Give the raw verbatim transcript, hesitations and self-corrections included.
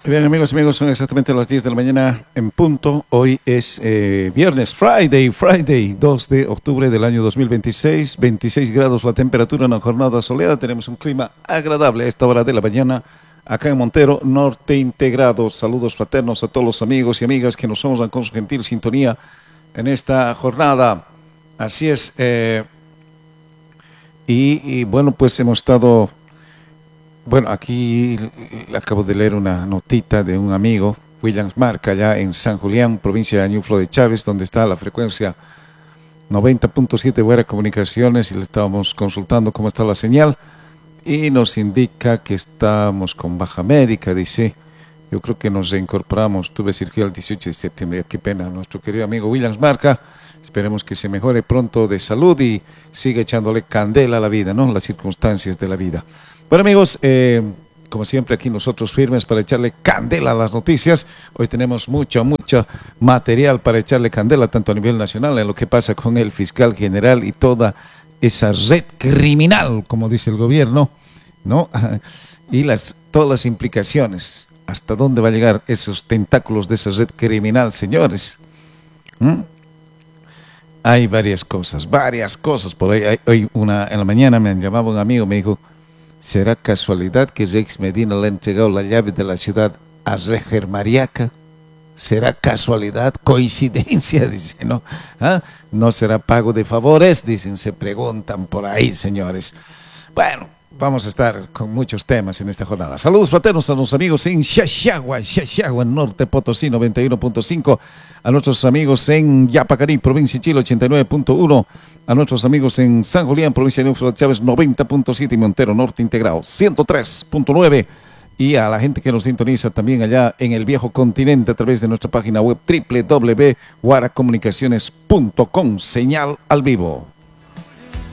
Bien, amigos y amigos, son exactamente las diez de la mañana en punto. Hoy es eh, viernes, Friday, Friday, dos de octubre del año dos mil veintiséis, veintiséis grados la temperatura, una jornada soleada. Tenemos un clima agradable a esta hora de la mañana acá en Montero, Norte Integrado. Saludos fraternos a todos los amigos y amigas que nos honran con su gentil sintonía en esta jornada. Así es. Eh, y, y bueno, pues hemos estado... Bueno, aquí acabo de leer una notita de un amigo, Williams Marca, allá en San Julián, provincia de Ñuflo de Chávez, donde está la frecuencia noventa punto siete Buena Comunicaciones, y le estábamos consultando cómo está la señal, y nos indica que estamos con baja médica, dice. Yo creo que nos reincorporamos, tuve cirugía el dieciocho de septiembre, qué pena, nuestro querido amigo Williams Marca. Esperemos que se mejore pronto de salud y siga echándole candela a la vida, ¿no? Las circunstancias de la vida. Bueno, amigos, eh, como siempre aquí nosotros firmes para echarle candela a las noticias. Hoy tenemos mucho, mucho material para echarle candela, tanto a nivel nacional, en lo que pasa con el fiscal general y toda esa red criminal, como dice el gobierno, ¿no? Y las, todas las implicaciones. ¿Hasta dónde va a llegar esos tentáculos de esa red criminal, señores? ¿Mm? Hay varias cosas, varias cosas. Por ahí, hay, hoy una, en la mañana me llamaba un amigo, me dijo, ¿será casualidad que Rex Medina le ha entregado la llave de la ciudad a Reger Mariaca? ¿Será casualidad, coincidencia? Dice, ¿no? ¿Ah? ¿No será pago de favores? Dicen, se preguntan por ahí, señores. Bueno, vamos a estar con muchos temas en esta jornada. Saludos fraternos a los amigos en Xaxagua, Xaxagua, Norte Potosí, noventa y uno punto cinco. A nuestros amigos en Yapacarí, provincia de Chile, ochenta y nueve punto uno. A nuestros amigos en San Julián, provincia de Ñuflo de Chávez, noventa punto siete. Y Montero, Norte Integrado, ciento tres punto nueve. Y a la gente que nos sintoniza también allá en el viejo continente a través de nuestra página web doble u doble u doble u punto guaracomunicaciones punto com. Señal al vivo.